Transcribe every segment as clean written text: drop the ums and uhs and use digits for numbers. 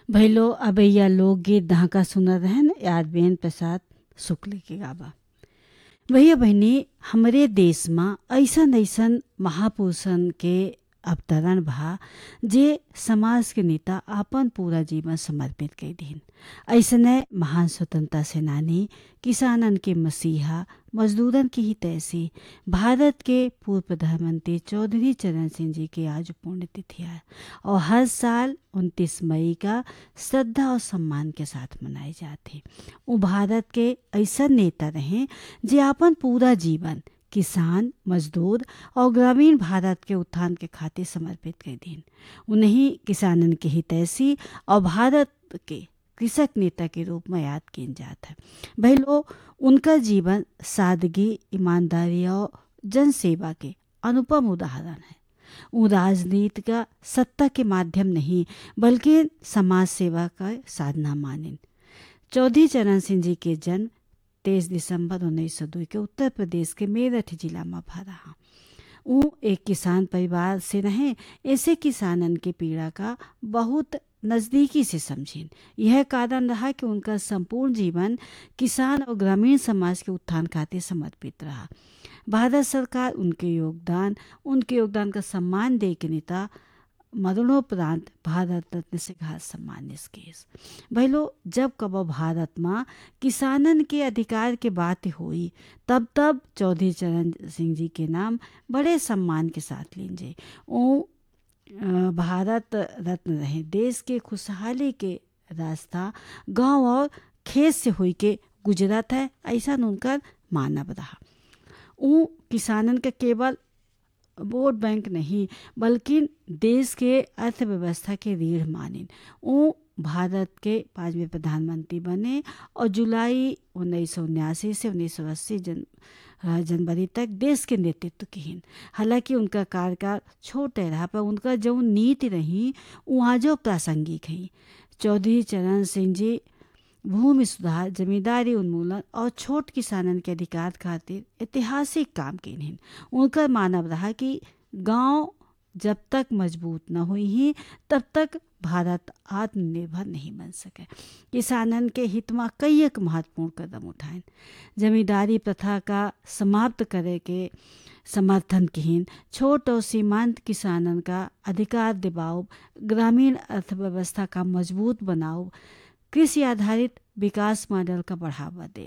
भैलो अबैया लोकगीत दहाका सुनत रहन याद बेन प्रसाद शुक्ल के गावा। भैया बहनी हमरे देश में ऐसन ऐसन महापुरुषन के अवतरण भा जे समाज के नेता अपन पूरा जीवन समर्पित कर दीन। ऐसने महान स्वतंत्रता सेनानी, किसानन के मसीहा, मजदूरन की हितैषी भारत के पूर्व प्रधानमंत्री चौधरी चरण सिंह जी की आज पुण्यतिथि है और हर साल 29 मई का श्रद्धा और सम्मान के साथ मनाई जाती। वो भारत के ऐसा नेता रहे जे अपन पूरा जीवन किसान, मजदूर और ग्रामीण भारत के उत्थान के खातिर समर्पित कर दीन। उन्हीं किसानन के हितैषी और भारत के कृषक नेता के रूप में याद किया जाता है। भाई लोग उनका जीवन सादगी, ईमानदारी और जनसेवा के अनुपम उदाहरण है। वो राजनीति का सत्ता के माध्यम नहीं बल्कि समाज सेवा का साधना माने। चौधरी चरण सिंह जी के जन्म 23 दिसंबर 1902 के उत्तर प्रदेश के मेरठ जिला में भरा। वो एक किसान परिवार से रहे, ऐसे किसानन के पीड़ा का बहुत नज़दीकी से समझें। यह कारण रहा कि उनका संपूर्ण जीवन किसान और ग्रामीण समाज के उत्थान खातिर समर्पित रहा। भारत सरकार उनके योगदान का सम्मान दे के नेता मरणोपरांत भारत रत्न से घात सम्मान केस। भैलो जब कबो भारत में किसानन के अधिकार के बात हुई तब चौधरी चरण सिंह जी के नाम बड़े सम्मान के साथ लीजिए। वो भारत रत्न रहे। देश के खुशहाली के रास्ता गांव और खेत से हुई के गुजरत है, ऐसा उनका मानव रहा। वो किसानन का केवल वोट बैंक नहीं बल्कि देश के अर्थव्यवस्था के रीढ़ माने। वो भारत के 5वें प्रधानमंत्री बने और जुलाई 1979 से 1980 जनवरी तक देश के नेतृत्व की। हालांकि उनका कार्यकाल छोटे रहा पर उनका जो नीति रही वहाँ जो प्रासंगिक है। चौधरी चरण सिंह जी भूमि सुधार, जमींदारी उन्मूलन और छोट किसानन के अधिकार खातिर ऐतिहासिक काम किए। उनका मानव रहा कि गांव जब तक मजबूत न हुई ही तब तक भारत आत्मनिर्भर नहीं बन सके। किसानन के हित में कई एक महत्वपूर्ण कदम उठाए। जमींदारी प्रथा का समाप्त करे के समर्थन किहीन, छोट और सीमांत किसानन का अधिकार दिवाओ, ग्रामीण अर्थव्यवस्था का मजबूत बनाओ, कृषि आधारित विकास मॉडल का बढ़ावा दे,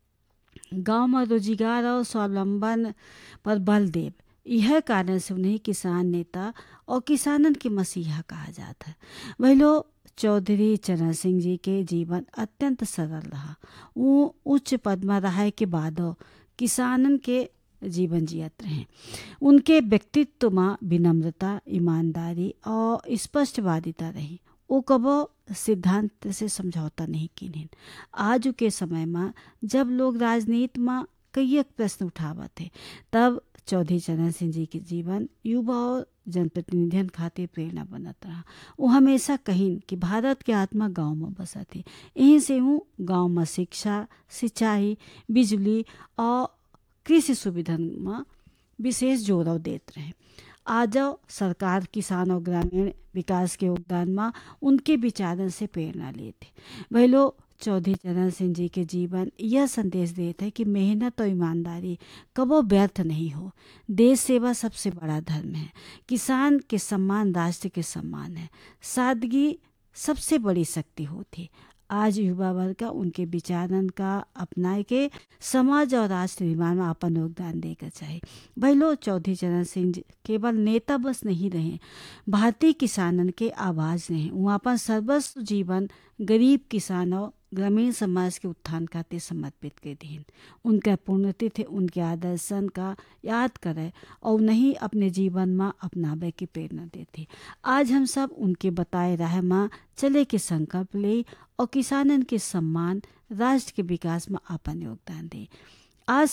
गांव में रोजगार और स्वावलंबन पर बल दे। यह कारण से उन्हें किसान नेता और किसानन के मसीहा कहा जाता है। वही लोग चौधरी चरण सिंह जी के जीवन अत्यंत सरल रहा। वो उच्च पद में रहा के बाद किसानन के जीवन जियत रहे। उनके व्यक्तित्व में विनम्रता, ईमानदारी और स्पष्टवादिता रही। वो कबो सिद्धांत से समझौता नहीं किए। आज के समय में जब लोग राजनीति में कई एक प्रश्न उठावत थे तब चौधरी चरण सिंह जी के जीवन युवा और जनप्रतिनिधियन खातिर प्रेरणा बनत रहा। वो हमेशा कहिन कि भारत के आत्मा गांव में बसा थी। यहीं से वो गांव में शिक्षा, सिंचाई, बिजली और कृषि सुविधा में विशेष जोर देते रहे। आज सरकार किसान और ग्रामीण विकास के योगदान में उनके विचारों से प्रेरणा लेते। वही लोग चौधरी चरण सिंह जी के जीवन यह संदेश देते हैं कि मेहनत और ईमानदारी कबो व्यर्थ नहीं हो। देश सेवा सबसे बड़ा धर्म है। किसान के सम्मान राष्ट्र के सम्मान है। सादगी सबसे बड़ी शक्ति होती। आज युवा वर्ग का उनके विचारन का अपनाए के समाज और राष्ट्र निर्माण में अपन योगदान देकर चाहे। भाई लोग चौधरी चरण सिंह केवल नेता बस नहीं रहे, भारतीय किसानन के आवाज रहे। वहाँ पर सर्वस्व जीवन गरीब किसान और ग्रामीण समाज के उत्थान खातिर समर्पित कर दीन। उनका पुण्यतिथि उनके आदर्शन का याद करे और उन्हें अपने जीवन में अपनावे की प्रेरणा देती। आज हम सब उनके बताए राह में चले के संकल्प ले और किसानन के सम्मान, राष्ट्र के विकास में अपन योगदान दे। आज